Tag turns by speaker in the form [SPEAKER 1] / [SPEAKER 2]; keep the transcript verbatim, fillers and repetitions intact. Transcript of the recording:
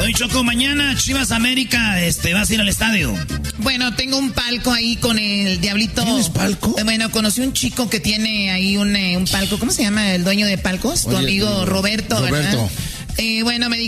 [SPEAKER 1] Oye, Choco, mañana Chivas América, este, vas a ir al estadio.
[SPEAKER 2] Bueno, tengo un palco ahí con el Diablito.
[SPEAKER 3] ¿Tienes palco?
[SPEAKER 2] Eh, bueno, conocí un chico que tiene ahí un, eh, un palco. ¿Cómo se llama el dueño de palcos? Tu
[SPEAKER 3] Oye,
[SPEAKER 2] amigo
[SPEAKER 3] tú,
[SPEAKER 2] Roberto,
[SPEAKER 3] Roberto,
[SPEAKER 2] ¿verdad? Eh, bueno, me